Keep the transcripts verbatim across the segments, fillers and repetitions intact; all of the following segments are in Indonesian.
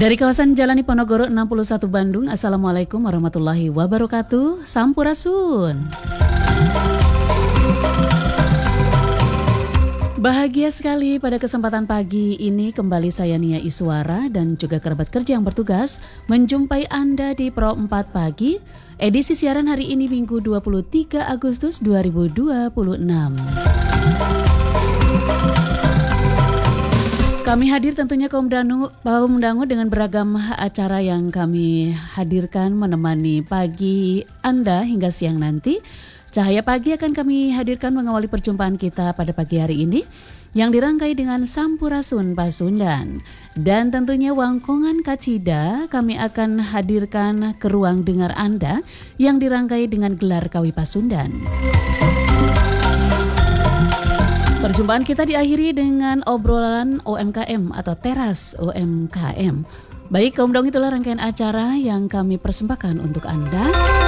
Dari kawasan Jalan Diponegoro enam puluh satu Bandung, Assalamualaikum warahmatullahi wabarakatuh. Sampurasun. Bahagia sekali pada kesempatan pagi ini kembali saya Nia Iswara dan juga kerabat kerja yang bertugas menjumpai Anda di Pro empat Pagi, edisi siaran hari ini Minggu dua puluh tiga Agustus dua ribu dua puluh enam. Kami hadir tentunya kaum dangu, kaum dangu dengan beragam acara yang kami hadirkan menemani pagi Anda hingga siang nanti. Cahaya Pagi akan kami hadirkan mengawali perjumpaan kita pada pagi hari ini yang dirangkai dengan Sampurasun Pasundan. Dan tentunya Wangkongan Kacida kami akan hadirkan ke ruang dengar Anda yang dirangkai dengan gelar Kawi Pasundan. Perjumpaan kita diakhiri dengan obrolan O M K M atau teras O M K M. Baik kaum dong, itulah rangkaian acara yang kami persembahkan untuk Anda.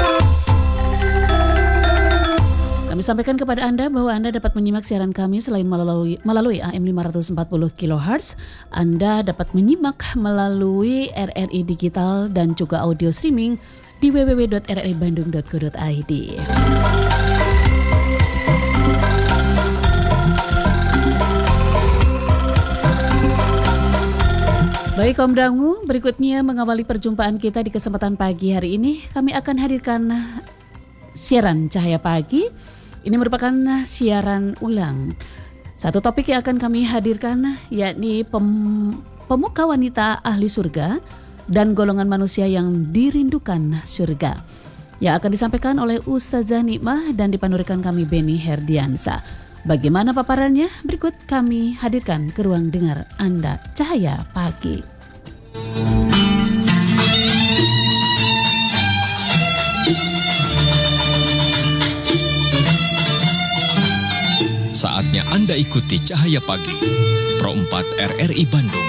Kami sampaikan kepada Anda bahwa Anda dapat menyimak siaran kami selain melalui, melalui A M lima ratus empat puluh kilohertz. Anda dapat menyimak melalui R R I Digital dan juga audio streaming di w w w titik r r i bandung titik co titik i d. Baik kaum dangu, berikutnya mengawali perjumpaan kita di kesempatan pagi hari ini, kami akan hadirkan siaran Cahaya Pagi. Ini merupakan siaran ulang. Satu topik yang akan kami hadirkan yakni pem, pemuka wanita ahli surga dan golongan manusia yang dirindukan surga, yang akan disampaikan oleh Ustazah Nikmah dan dipanurikan kami Beni Herdiansa. Bagaimana paparannya? Berikut kami hadirkan ke ruang dengar Anda Cahaya Pagi. Saatnya Anda ikuti Cahaya Pagi, Pro empat R R I Bandung.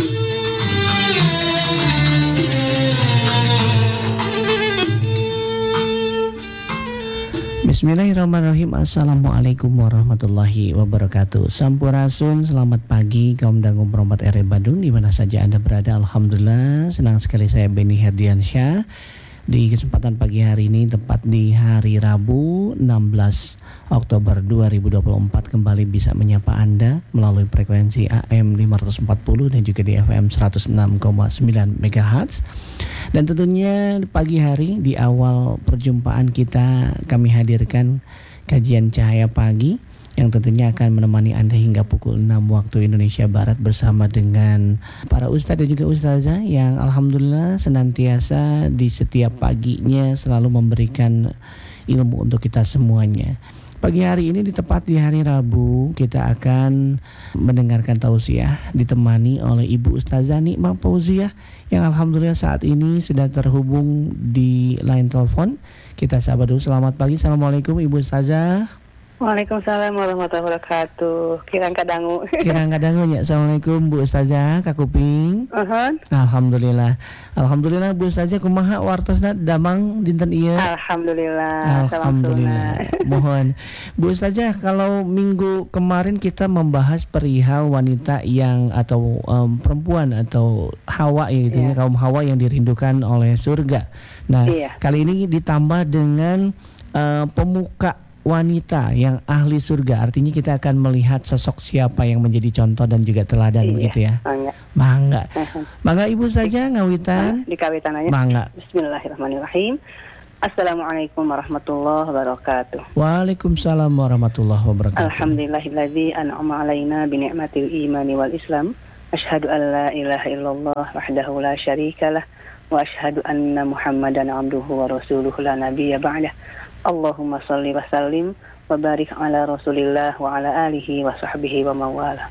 Bismillahirrahmanirrahim. Assalamualaikum warahmatullahi wabarakatuh. Sampurasun, selamat pagi kaum dangu Pro empat R R I Bandung di mana saja Anda berada. Alhamdulillah, senang sekali saya Beni Herdiansyah di kesempatan pagi hari ini, tepat di hari Rabu enam belas Oktober dua ribu dua puluh empat, kembali bisa menyapa Anda melalui frekuensi A M lima ratus empat puluh dan juga di F M seratus enam koma sembilan megahertz. Dan tentunya pagi hari di awal perjumpaan kita kami hadirkan kajian Cahaya Pagi yang tentunya akan menemani Anda hingga pukul enam waktu Indonesia Barat bersama dengan para ustadz dan juga ustazah yang alhamdulillah senantiasa di setiap paginya selalu memberikan ilmu untuk kita semuanya. Pagi hari ini di tepat di hari Rabu kita akan mendengarkan tausiah ditemani oleh Ibu Ustazah Nikmah Fauziah yang alhamdulillah saat ini sudah terhubung di line telepon. Kita sapa dulu. Selamat pagi. Assalamualaikum Ibu Ustazah. Waalaikumsalam warahmatullahi wabarakatuh. Kirang kadangu. Kirang kadangu ya. Assalamualaikum Bu Ustazah Kakuping. Uh-huh. Alhamdulillah. Alhamdulillah Bu Ustazah kumaha wartosna damang dinten ieu. Alhamdulillah. Alhamdulillah. Mohon Bu Ustazah, kalau minggu kemarin kita membahas perihal wanita yang atau um, perempuan atau Hawa ya gitu, yeah. Kaum Hawa yang dirindukan oleh surga. Nah, yeah. Kali ini ditambah dengan uh, pemuka wanita yang ahli surga, artinya kita akan melihat sosok siapa yang menjadi contoh dan juga teladan, iya, begitu ya. Bangga. Bangga. Bangga Ibu saja ngawitan. Di kawitan aja. Bangga. Bismillahirrahmanirrahim. Assalamualaikum warahmatullahi wabarakatuh. Waalaikumsalam warahmatullahi wabarakatuh. Alhamdulillahilladzi an'ama alaina bi ni'matil imani wal islam. Asyhadu an la ilaha illallah wahdahu la syarikalah wa asyhadu anna Muhammadan abduhu wa rasuluhu la nabiyya ba'dah. Allahumma salli wa sallim wa barik ala rasulillah wa ala alihi wa sahbihi wa mawala.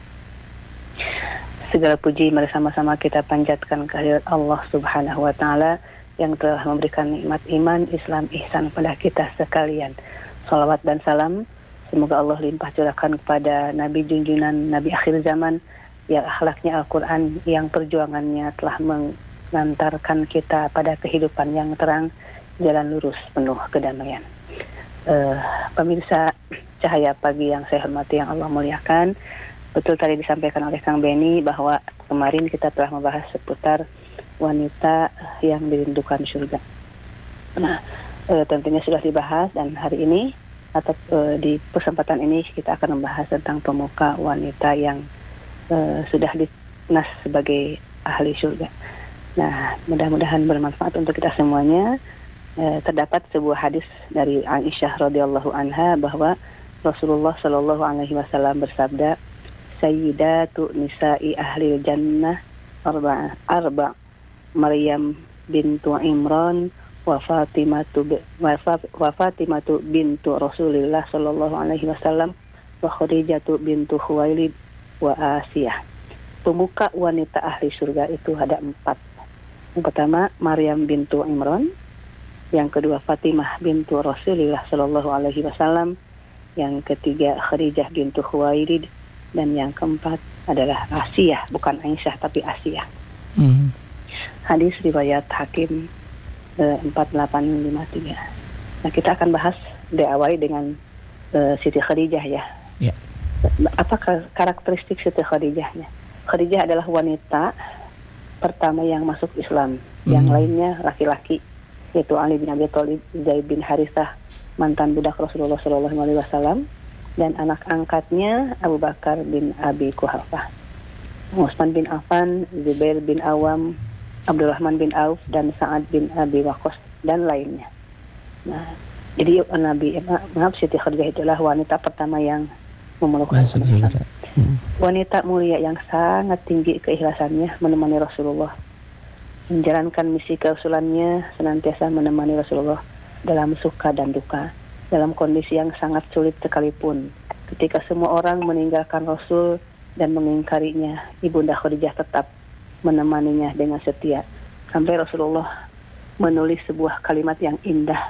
Segala puji mari sama-sama kita panjatkan kehadirat Allah subhanahu wa ta'ala yang telah memberikan nikmat iman, Islam, ihsan kepada kita sekalian. Salawat dan salam semoga Allah limpah curahkan kepada Nabi junjunan, Nabi akhir zaman yang akhlaknya Al-Quran, yang perjuangannya telah mengantarkan kita pada kehidupan yang terang, jalan lurus penuh kedamaian. Uh, pemirsa Cahaya Pagi yang saya hormati, yang Allah muliakan, betul tadi disampaikan oleh Kang Beni bahwa kemarin kita telah membahas seputar wanita yang dirindukan surga. Nah, e, tentunya sudah dibahas dan hari ini atau e, di kesempatan ini kita akan membahas tentang pemuka wanita yang e, sudah dinas sebagai ahli surga. Nah, mudah-mudahan bermanfaat untuk kita semuanya. E, terdapat sebuah hadis dari Aisyah radhiyallahu anha bahwa Rasulullah shallallahu alaihi wasallam bersabda, Sayyidatu nisa'i ahli jannah arba' arba' Maryam bintu Imran wa Fatimatu wa Fatimatu bintu Rasulillah sallallahu alaihi wasallam wa Khadijatu bintu Khuwailid wa Asiyah. Pemuka wanita ahli surga itu ada empat. Yang pertama Maryam bintu Imran, yang kedua Fatimah bintu Rasulillah sallallahu alaihi wasallam, yang ketiga Khadijah bintu Khuwailid, dan yang keempat adalah Asiyah, bukan Aisyah tapi Asiyah. Hmm. Hadis riwayat Hakim eh, empat delapan lima tiga. Nah, kita akan bahas diawali dengan eh, Siti Khadijah ya. Yeah. Apa karakteristik Siti Khadijahnya? Khadijah adalah wanita pertama yang masuk Islam. Hmm. Yang lainnya laki-laki, yaitu Ali bin Abi Thalib, Zaid bin Harithah, mantan budak Rasulullah shallallahu alaihi wasallam, dan anak angkatnya Abu Bakar bin Abi Quhafah, Utsman bin Affan, Zubair bin Awam, Abdurrahman bin Auf, dan Sa'ad bin Abi Waqqas, dan lainnya. Nah, jadi Nabi, maaf, Siti Khadijah itulah wanita pertama yang memeluk Rasulullah. Hmm. Wanita mulia yang sangat tinggi keikhlasannya menemani Rasulullah, menjalankan misi keusulannya, senantiasa menemani Rasulullah dalam suka dan duka, dalam kondisi yang sangat sulit sekalipun. Ketika semua orang meninggalkan Rasul dan mengingkarinya, Ibunda Khadijah tetap menemaninya dengan setia. Sampai Rasulullah menulis sebuah kalimat yang indah.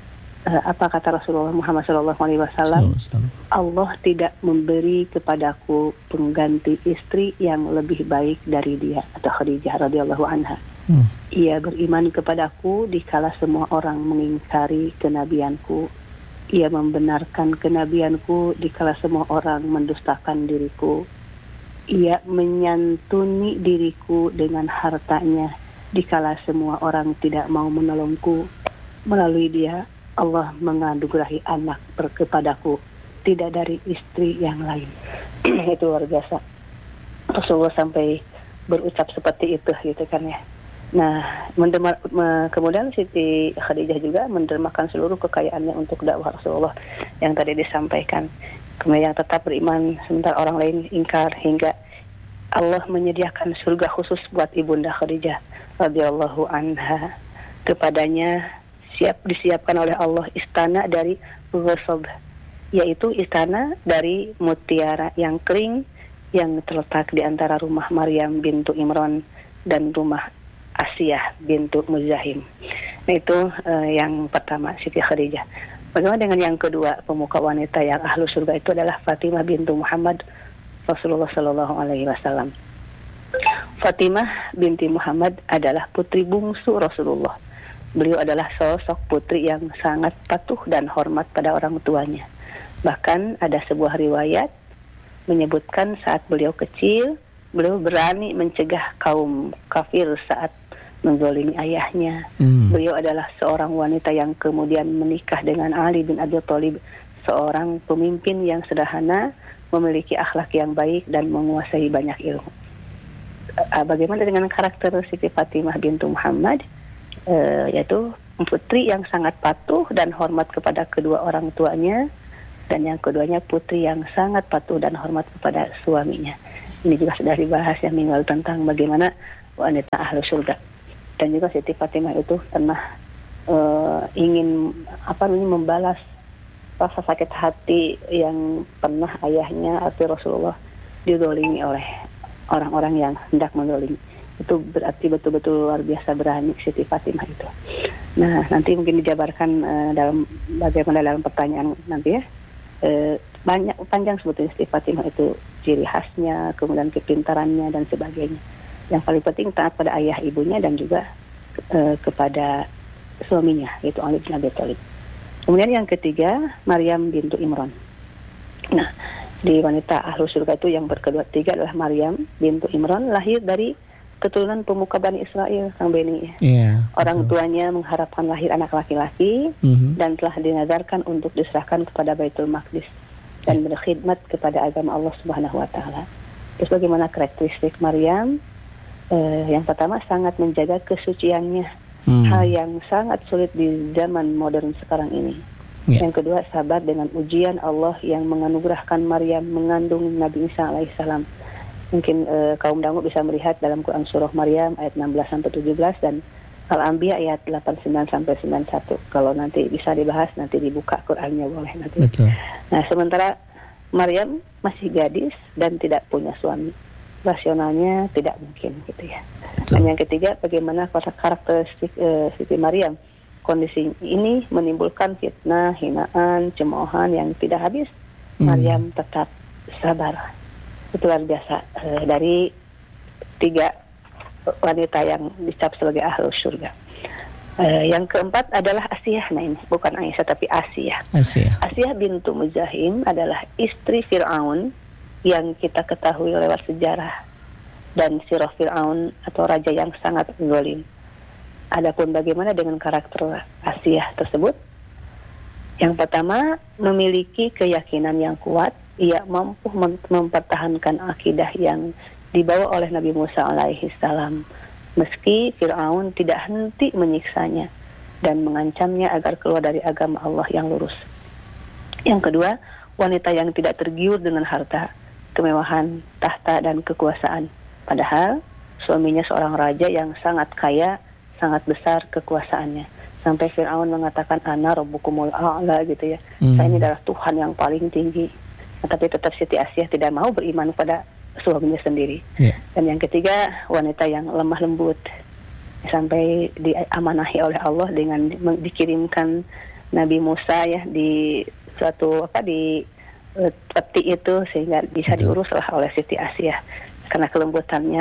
Uh, apa kata Rasulullah Muhammad shallallahu alaihi wasallam? Allah tidak memberi kepadaku pengganti istri yang lebih baik dari dia, atau Khadijah radhiyallahu anha. Hmm. Ia beriman kepadaku dikala semua orang mengingkari kenabianku. Ia membenarkan kenabianku dikala semua orang mendustakan diriku. Ia menyantuni diriku dengan hartanya dikala semua orang tidak mau menolongku. Melalui dia Allah menganugerahi anak kepadaku, tidak dari istri yang lain. Itu luar biasa. Rasulullah sampai berucap seperti itu gitu kan ya. Nah, menderma, me, kemudian Siti Khadijah juga mendermakan seluruh kekayaannya untuk dakwah Rasulullah yang tadi disampaikan. Kemudian yang tetap beriman sementara orang lain ingkar, hingga Allah menyediakan surga khusus buat Ibunda Khadijah radhiyallahu anha. Kepadanya siap disiapkan oleh Allah istana dari ghasab, yaitu istana dari mutiara yang kering yang terletak di antara rumah Maryam bintu Imran dan rumah Asiyah bintu Muzahim. Nah, itu uh, yang pertama, Siti Khadijah. Bagaimana dengan yang kedua, pemuka wanita yang ahlu surga itu adalah Fatimah bintu Muhammad Rasulullah Sallallahu Alaihi Wasallam. Fatimah binti Muhammad adalah putri bungsu Rasulullah. Beliau adalah sosok putri yang sangat patuh dan hormat pada orang tuanya. Bahkan ada sebuah riwayat menyebutkan saat beliau kecil, beliau berani mencegah kaum kafir saat menzalimi ayahnya. Hmm. Beliau adalah seorang wanita yang kemudian menikah dengan Ali bin Abi Thalib, seorang pemimpin yang sederhana, memiliki akhlak yang baik dan menguasai banyak ilmu. Uh, bagaimana dengan karakter Siti Fatimah bintu Muhammad? Uh, yaitu putri yang sangat patuh dan hormat kepada kedua orang tuanya, dan yang keduanya putri yang sangat patuh dan hormat kepada suaminya. Ini juga sudah dibahas yang minggu lalu tentang bagaimana wanita ahlu surga. Dan juga Siti Fatimah itu pernah uh, ingin apa namanya membalas rasa sakit hati yang pernah ayahnya atau Rasulullah didolimi oleh orang-orang yang hendak mendolimi. Itu berarti betul-betul luar biasa berani Siti Fatimah itu. Nah, nanti mungkin dijabarkan uh, dalam bagaimana dalam pertanyaan nanti ya. Uh, banyak panjang sebetulnya Siti Fatimah itu ciri khasnya, kemudian kepintarannya dan sebagainya. Yang paling penting taat pada ayah ibunya dan juga uh, kepada suaminya, yaitu Ali bin Abi Thalib. Kemudian yang ketiga, Maryam bintu Imran. Nah, di wanita ahlu surga itu yang berkedua tiga adalah Maryam bintu Imran, lahir dari keturunan pemuka Bani Israel, Kang Beni. Iya. Orang betul. tuanya mengharapkan lahir anak laki-laki Mhm. dan telah dinazarkan untuk diserahkan kepada Baitul Maqdis dan berkhidmat kepada agama Allah Subhanahu wa taala. Terus bagaimana karakteristik Maryam? Eh, yang pertama sangat menjaga kesuciannya, Hmm. hal yang sangat sulit di zaman modern sekarang ini. Ya. Yang kedua, sabar dengan ujian Allah yang menganugerahkan Maryam mengandung Nabi Isa alaihissalam. Mungkin eh, kaum dangu bisa melihat dalam Quran surah Maryam ayat enam belas sampai tujuh belas dan Al-Anbiya ayat delapan puluh sembilan sampai sembilan puluh satu. Kalau nanti bisa dibahas, nanti dibuka Qurannya boleh nanti. Betul. Nah, sementara Maryam masih gadis dan tidak punya suami. Rasionalnya tidak mungkin gitu ya. Betul. Dan yang ketiga, bagaimana karakteristik eh, Siti Maryam. Kondisi ini menimbulkan fitnah, hinaan, cemoohan yang tidak habis. Hmm. Maryam tetap sabar. Itu luar biasa. Eh, dari tiga wanita yang dicap sebagai ahlus surga. Eh, yang keempat adalah Asiyah. Nah ini bukan Aisyah tapi Asiyah. Asia. Asiyah bintu Muzahim adalah istri Fir'aun yang kita ketahui lewat sejarah dan sirah Fir'aun atau raja yang sangat zalim. Adapun bagaimana dengan karakter Asiyah tersebut? Yang pertama, memiliki keyakinan yang kuat. Ia mampu mem- mempertahankan akidah yang dibawa oleh Nabi Musa alaihi salam. Meski Fir'aun tidak henti menyiksanya dan mengancamnya agar keluar dari agama Allah yang lurus. Yang kedua, wanita yang tidak tergiur dengan harta, kemewahan, tahta, dan kekuasaan. Padahal suaminya seorang raja yang sangat kaya, sangat besar kekuasaannya. Sampai Fir'aun mengatakan, Ana Rabbukumul A'la gitu ya. Hmm. Saya ini adalah Tuhan yang paling tinggi. Nah, tapi tetap Siti Asiyah tidak mau beriman pada suaminya sendiri. Ya. Dan yang ketiga, wanita yang lemah lembut. Sampai diamanahi oleh Allah dengan di- dikirimkan Nabi Musa ya di suatu apa di uh, peti itu sehingga bisa Betul. diuruslah oleh Siti Asiyah. Karena kelembutannya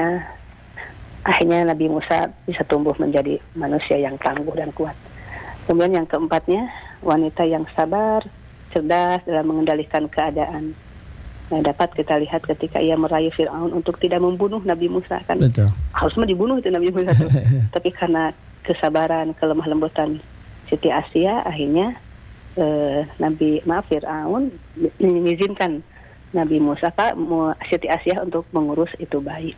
akhirnya Nabi Musa bisa tumbuh menjadi manusia yang tangguh dan kuat. Kemudian yang keempatnya, wanita yang sabar, cerdas dalam mengendalikan keadaan. Nah, dapat kita lihat ketika ia merayu Fir'aun untuk tidak membunuh Nabi Musa kan. Betul. Harusnya dibunuh itu Nabi Musa tuh. Tapi karena kesabaran, kelemah lembutan Siti Asiyah, akhirnya eh, Nabi maaf Fir'aun mengizinkan Nabi Musa Pak Siti Asiyah untuk mengurus itu bayi.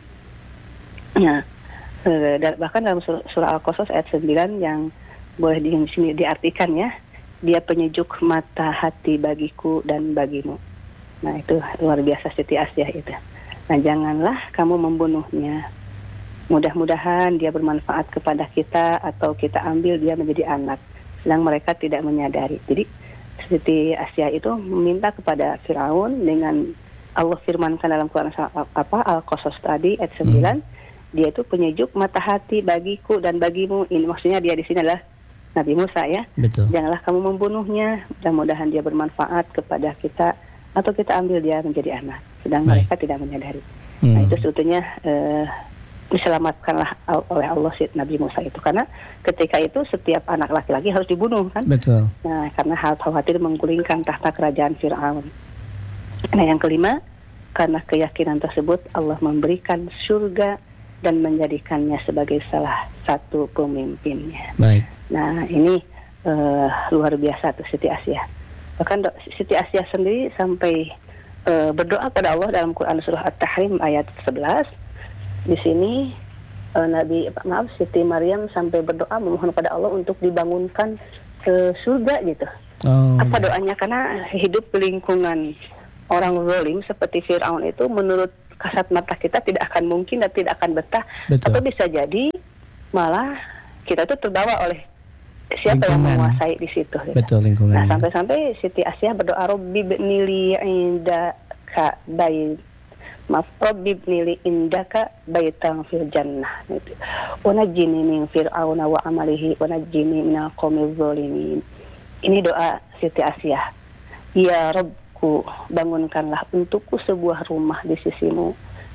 Nah, eh, bahkan dalam surah, surah Al-Qasas ayat sembilan yang boleh di sini diartikan ya, dia penyejuk mata hati bagiku dan bagimu. Nah, itu luar biasa Siti Asiyah itu. Nah, janganlah kamu membunuhnya. Mudah-mudahan dia bermanfaat kepada kita atau kita ambil dia menjadi anak. Sedang mereka tidak menyadari. Jadi Siti Asiyah itu meminta kepada Fir'aun dengan Allah firmankan dalam Quran apa Al-Qasas tadi ayat sembilan, hmm. dia itu penyejuk mata hati bagiku dan bagimu. Ini maksudnya dia di sini adalah Nabi Musa ya. Betul. Janganlah kamu membunuhnya. Mudah-mudahan dia bermanfaat kepada kita atau kita ambil dia menjadi anak. Sedang Baik. mereka tidak menyadari. Hmm. Nah, itu sebetulnya eh, diselamatkanlah oleh Allah si Nabi Musa itu, karena ketika itu setiap anak laki-laki harus dibunuh kan. Betul. Nah, karena hal khawatir menggulingkan tahta kerajaan Fir'aun. Nah, yang kelima, karena keyakinan tersebut Allah memberikan surga dan menjadikannya sebagai salah satu pemimpinnya. Baik. Nah, ini uh, luar biasa tuh Siti Asiyah. Bahkan Siti Asiyah sendiri sampai uh, berdoa pada Allah dalam Quran surah At-Tahrim ayat sebelas. Di sini uh, Nabi maaf Siti Maryam sampai berdoa memohon pada Allah untuk dibangunkan ke surga gitu. Oh, Apa ya. doanya? Karena hidup di lingkungan orang zalim seperti Fir'aun itu menurut kasat mata kita tidak akan mungkin dan tidak akan betah. Betul. Atau bisa jadi malah kita itu terbawa oleh siapa Lingkungan. yang menguasai di situ. Gitu. Betul, lingkungan. Nah, sampai-sampai Siti Asiyah berdoa Rabbi bnili indaka bait maaf Rabbi bnili indaka baitan fil jannah gitu. Wa najjini min fir'auna wa amalihi wa najjini minal qaumiz zalimin. Ini doa Siti Asiyah. Ya Rabbku, bangunkanlah untukku sebuah rumah di sisimu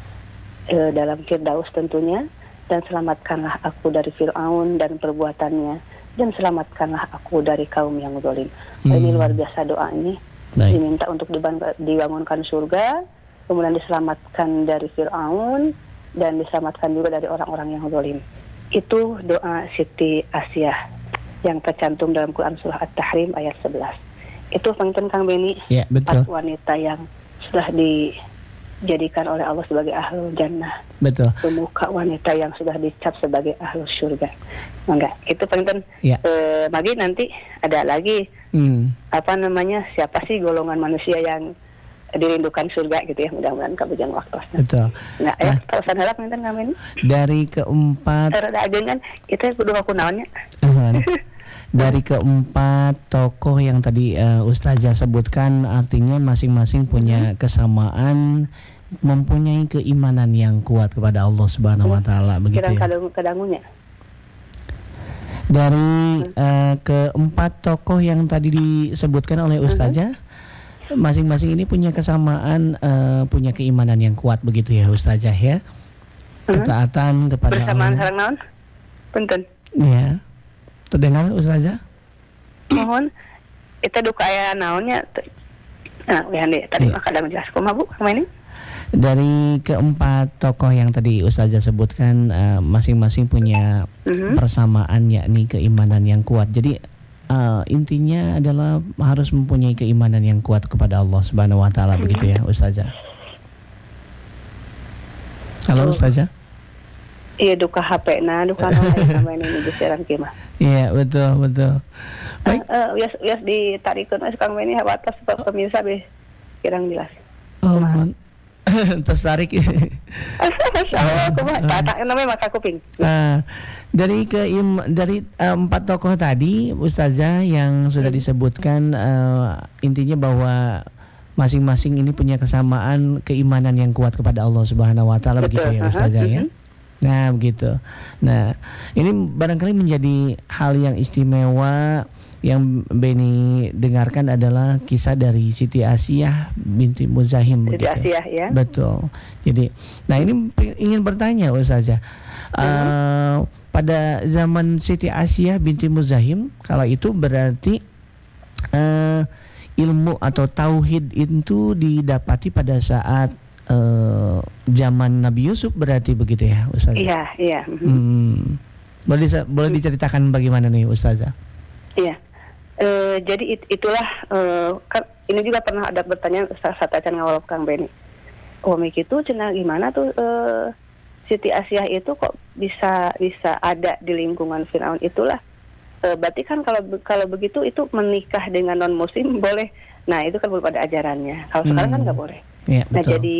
e, dalam Firdaus tentunya, dan selamatkanlah aku dari Fir'aun dan perbuatannya, dan selamatkanlah aku dari kaum yang zalim. Hmm. Ini luar biasa doa ini. Baik. Diminta untuk dibangunkan surga, kemudian diselamatkan dari Fir'aun, dan diselamatkan juga dari orang-orang yang zalim. Itu doa Siti Asiyah yang tercantum dalam Quran surah At-Tahrim ayat sebelas. Itu penting Kang Beni, Ya, betul. empat wanita yang sudah dijadikan oleh Allah sebagai ahlul jannah. Betul. Pemuka wanita yang sudah dicap sebagai ahlul surga. Enggak, itu penting. Ya. Eh, Magi nanti ada lagi Hmm. apa namanya, siapa sih golongan manusia yang dirindukan surga gitu ya, mudah-mudahan kabujang waktu. Betul. Nah, ya, tawasan harap nanti Kang Beni. Dari keempat Rada agengan itu kudu aku naonnya. Tuhan. Dari keempat tokoh yang tadi uh, Ustazah sebutkan, artinya masing-masing punya kesamaan, mempunyai keimanan yang kuat kepada Allah Subhanahu wa taala, begitu Kirang ya. kadang kadangunya. Dari uh, keempat tokoh yang tadi disebutkan oleh Ustazah, masing-masing ini punya kesamaan, uh, punya keimanan yang kuat, begitu ya Ustazah ya. Ketaatan kepada Bersamaan Allah. sareng naon? Punten. Ya. Terdengar Ustazah? Mohon itu duka aya naonnya. Nah, ya nih tadi Iya. mah kadang jelas kumaha Bu, kumaha ini? Dari keempat tokoh yang tadi Ustazah sebutkan, uh, masing-masing punya Mhm. persamaan, yakni keimanan yang kuat. Jadi uh, intinya adalah harus mempunyai keimanan yang kuat kepada Allah Subhanahu wa taala, begitu ya Ustazah. Halo Ustazah? Iya duka H P na, duka naon sama ini di siaran kieu mah. Iya, betul, betul. Eh, Baik. eh, wias wias ditarikeun we Kang Beni watos pemirsa be kirang jelas. Oh, tertarik. Masyaallah kumaha tata namanya mata kuping. Nah, dari keim dari uh, empat tokoh tadi Ustazah yang sudah disebutkan, uh, intinya bahwa masing-masing ini punya kesamaan keimanan yang kuat kepada Allah Subhanahu wa taala, begitu Betul, ya aha, Ustazah ya. mhm. Nah, begitu. Nah, ini barangkali menjadi hal yang istimewa yang Beni dengarkan adalah kisah dari Siti Asiyah binti Muzahim, Siti begitu. Asiyah ya. Betul. Jadi, nah ini pe- ingin bertanya Ustazah, uh, pada zaman Siti Asiyah binti Muzahim, kalau itu berarti uh, ilmu atau tauhid itu didapati pada saat uh, zaman Nabi Yusuf, berarti begitu ya Ustazah? Iya, iya. mhm. Hmm. Boleh disa- boleh diceritakan bagaimana nih Ustazah? Iya. Eh, jadi it- itulah eh, kan ini juga pernah ada bertanya saat acan ngawal Kang Beni. Oh mik itu cenah gimana tuh eh, Siti Asiyah itu kok bisa bisa ada di lingkungan Firaun itulah. Eh, berarti kan kalau kalau begitu itu menikah dengan non muslim boleh. Nah, itu kan belum ada ajarannya. Kalau sekarang kan Hmm. nggak boleh. Ya, Nah, betul. jadi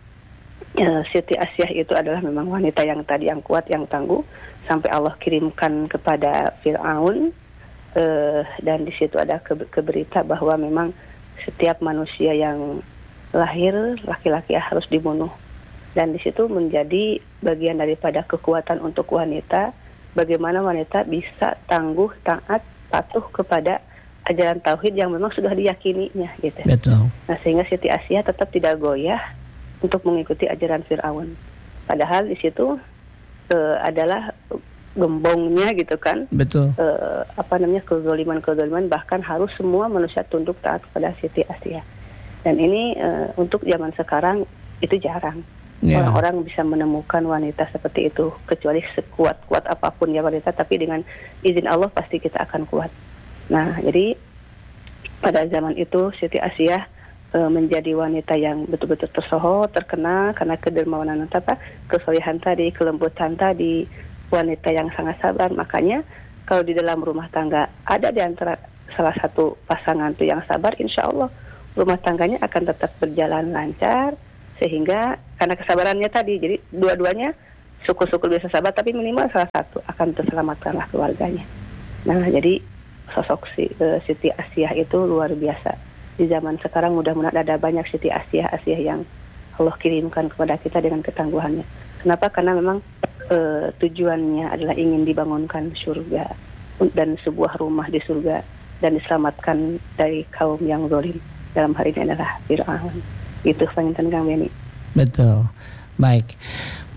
eh, Siti Asiyah itu adalah memang wanita yang tadi yang kuat, yang tangguh sampai Allah kirimkan kepada Firaun. Uh, dan di situ ada ke- keberita bahwa memang setiap manusia yang lahir laki-laki harus dibunuh, dan di situ menjadi bagian daripada kekuatan untuk wanita, bagaimana wanita bisa tangguh, taat, patuh kepada ajaran tauhid yang memang sudah diyakininya gitu. Betul. Nah, sehingga Siti Asiyah tetap tidak goyah untuk mengikuti ajaran Firaun, padahal di situ uh, adalah gembongnya gitu kan. Betul. Uh, apa namanya kezaliman-kezaliman, bahkan harus semua manusia tunduk taat kepada Siti Asiyah. Dan ini uh, untuk zaman sekarang itu jarang. Ya. Orang-orang bisa menemukan wanita seperti itu, kecuali sekuat-kuat apapun ya wanita, tapi dengan izin Allah pasti kita akan kuat. Nah, jadi pada zaman itu Siti Asiyah uh, menjadi wanita yang betul-betul tersohor, terkenal karena kedermawanan apa, kesolehan tadi, kelembutan tadi, wanita yang sangat sabar. Makanya kalau di dalam rumah tangga ada di antara salah satu pasangan itu yang sabar, insya Allah rumah tangganya akan tetap berjalan lancar, sehingga karena kesabarannya tadi, jadi dua-duanya syukur-syukur bisa sabar, tapi minimal salah satu akan terselamatkanlah keluarganya. Nah, jadi sosok si, uh, Siti Asiyah itu luar biasa. Di zaman sekarang mudah-mudahan ada banyak Siti Asiyah Asiyah yang Allah kirimkan kepada kita dengan ketangguhannya. Kenapa? Karena memang Uh, tujuannya adalah ingin dibangunkan surga dan sebuah rumah di surga dan diselamatkan dari kaum yang zalim, dalam hal ini adalah Firaun. Itu pengintan Kang Beni. Betul. Baik.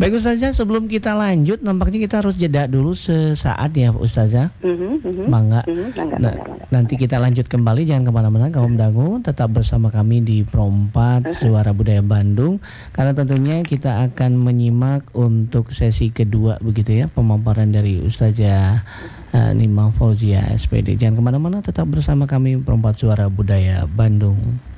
Baik Ustazah, sebelum kita lanjut, nampaknya kita harus jeda dulu sesaat ya Ustazah. Mhm, mhm. Mangga. Mhm, mangga, Nah, mangga, mangga. nanti kita lanjut kembali, jangan kemana-mana kaum dangu, tetap bersama kami di Pro empat Suara Budaya Bandung, karena tentunya kita akan menyimak untuk sesi kedua begitu ya, pemaparan dari Ustazah uh, Nimah Fauzia S P D. Jangan kemana-mana, tetap bersama kami Pro empat Suara Budaya Bandung.